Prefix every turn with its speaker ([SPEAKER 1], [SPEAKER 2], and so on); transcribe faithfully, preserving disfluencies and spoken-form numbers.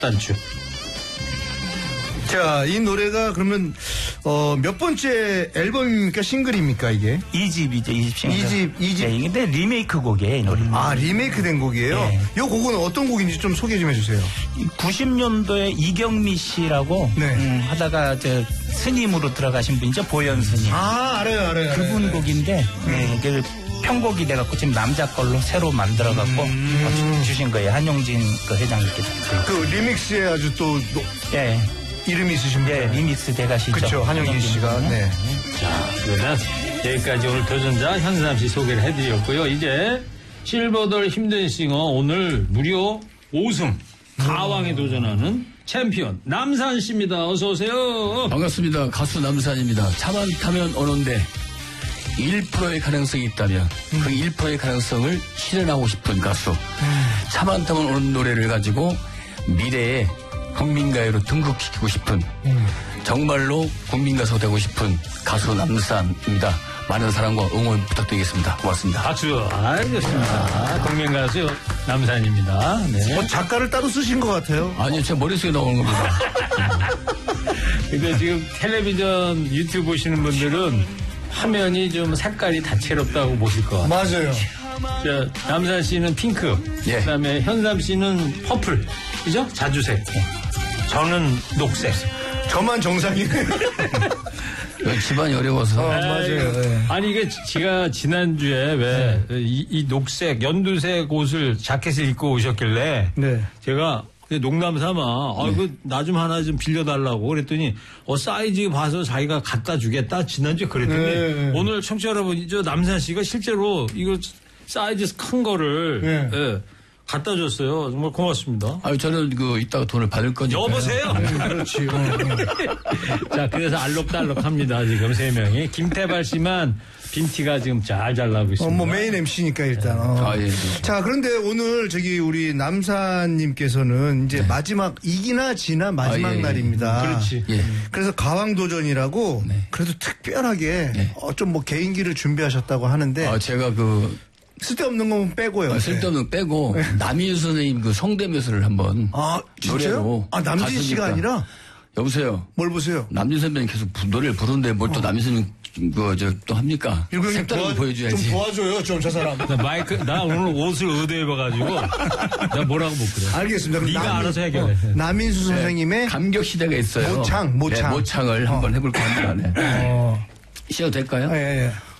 [SPEAKER 1] 단추.
[SPEAKER 2] 자, 이 노래가 그러면 어, 몇 번째 앨범입니까? 싱글입니까 이게?
[SPEAKER 3] 이 집이죠, 이 집 싱글.
[SPEAKER 2] 이 집, 이 집.
[SPEAKER 3] 네, 근데 리메이크 곡이에요, 이 노래.
[SPEAKER 2] 아, 리메이크된 곡이에요?
[SPEAKER 3] 네.
[SPEAKER 2] 이 곡은 어떤 곡인지 좀 소개 좀 해주세요.
[SPEAKER 3] 구십 년도에 이경미 씨라고
[SPEAKER 2] 네.
[SPEAKER 3] 음, 하다가 저 스님으로 들어가신 분이죠, 보현 스님.
[SPEAKER 2] 아, 알아요, 알아요.
[SPEAKER 3] 그분
[SPEAKER 2] 알아요.
[SPEAKER 3] 곡인데 네, 이게 편곡이 돼갖고 지금 남자 걸로 새로 만들어갖고
[SPEAKER 2] 음.
[SPEAKER 3] 어, 주- 주신 거예요, 한용진 그 회장님께서.
[SPEAKER 2] 그 리믹스에 아주 또 노-
[SPEAKER 3] 예,
[SPEAKER 2] 이름이 있으신 분.
[SPEAKER 3] 예, 리믹스 대가시죠.
[SPEAKER 2] 그렇죠, 한용진 씨가. 네.
[SPEAKER 1] 자, 그러면 여기까지 오늘 도전자 현삼 씨 소개를 해드렸고요. 이제 실버돌 힘든 싱어 오늘 무려 오 승 가왕에 도전하는 챔피언 남산 씨입니다. 어서 오세요.
[SPEAKER 4] 반갑습니다. 가수 남산입니다. 차만 타면 오는데 일 퍼센트의 가능성이 있다면 그 일 퍼센트의 가능성을 실현하고 싶은 가수. 차만 타면 오는 노래를 가지고 미래에 국민가요로 등극시키고 싶은 정말로 국민가수 되고 싶은 가수 남산입니다. 많은 사랑과 응원 부탁드리겠습니다. 고맙습니다.
[SPEAKER 1] 박수. 알겠습니다. 국민가수 남산입니다. 네.
[SPEAKER 2] 어, 작가를 따로 쓰신 것 같아요.
[SPEAKER 4] 아니요, 제 머릿속에 나오는 겁니다.
[SPEAKER 1] 근데 지금 텔레비전 유튜브 보시는 분들은 화면이 좀 색깔이 다채롭다고 보실 것 같아요.
[SPEAKER 2] 맞아요.
[SPEAKER 1] 자, 남산 씨는 핑크,
[SPEAKER 4] 예.
[SPEAKER 1] 그다음에 현삼 씨는 퍼플, 그죠? 자주색. 저는 녹색.
[SPEAKER 2] 저만 정상이네요.
[SPEAKER 4] 집안이 어려워서.
[SPEAKER 2] 어, 맞아요. 네.
[SPEAKER 1] 아니 이게 제가 지난주에 왜 이 이 녹색 연두색 옷을 자켓을 입고 오셨길래
[SPEAKER 2] 네.
[SPEAKER 1] 제가 농담 삼아 아 이거 나 좀 하나 좀 빌려달라고 그랬더니 어 사이즈 봐서 자기가 갖다 주겠다 지난주에 그랬더니
[SPEAKER 2] 네.
[SPEAKER 1] 오늘 청취자 여러분 저 남산 씨가 실제로 이거 사이즈 큰 거를
[SPEAKER 2] 네.
[SPEAKER 1] 예, 갖다 줬어요. 정말 고맙습니다.
[SPEAKER 4] 아유, 저는 그 이따가 돈을 받을 거니까.
[SPEAKER 1] 여보세요.
[SPEAKER 2] 그렇지. 어.
[SPEAKER 1] 자, 그래서 알록달록합니다. 지금 세 명이 김태발 씨만 빈티가 지금 잘 잘 나고 있습니다.
[SPEAKER 2] 어, 뭐 메인 엠씨니까 일단. 어.
[SPEAKER 4] 아, 예, 예.
[SPEAKER 2] 자, 그런데 오늘 저기 우리 남산님께서는 이제 마지막 이기나 지나 마지막
[SPEAKER 4] 아, 예, 예.
[SPEAKER 2] 날입니다.
[SPEAKER 1] 그렇지.
[SPEAKER 4] 예.
[SPEAKER 2] 그래서 가왕도전이라고
[SPEAKER 4] 네.
[SPEAKER 2] 그래도 특별하게
[SPEAKER 4] 네.
[SPEAKER 2] 어, 좀 뭐 개인기를 준비하셨다고 하는데
[SPEAKER 4] 아, 제가 그
[SPEAKER 2] 쓸데없는 건 빼고요.
[SPEAKER 4] 아, 쓸데없는 빼고 남인수 선생님 그 성대묘수를 한번
[SPEAKER 2] 아, 진짜요?
[SPEAKER 4] 노래로
[SPEAKER 2] 아, 남진 씨가
[SPEAKER 4] 가수니까.
[SPEAKER 2] 아니라
[SPEAKER 4] 여보세요.
[SPEAKER 2] 뭘 보세요?
[SPEAKER 4] 남진 선배님 계속 부- 노래를 부르는데 뭘 또 남진 선배님 그저 또 합니까?
[SPEAKER 2] 일구 형님
[SPEAKER 4] 색다른 거
[SPEAKER 2] 도와-
[SPEAKER 4] 보여줘야지.
[SPEAKER 2] 좀 도와줘요, 좀 저 사람.
[SPEAKER 1] 나 마이크, 나 오늘 옷을 의도해봐가지고, 나 뭐라고 못 그래.
[SPEAKER 2] 알겠습니다. 그럼
[SPEAKER 1] 네가
[SPEAKER 2] 남인-
[SPEAKER 1] 알아서 해결해.
[SPEAKER 2] 어, 남인수 선생님의
[SPEAKER 4] 감격 시대가 있어요.
[SPEAKER 2] 모창, 모창.
[SPEAKER 4] 네, 모창을
[SPEAKER 2] 어.
[SPEAKER 4] 한번 해볼까 합니다. 네.
[SPEAKER 2] 어,
[SPEAKER 4] 시작도 될까요?
[SPEAKER 2] 예, 예.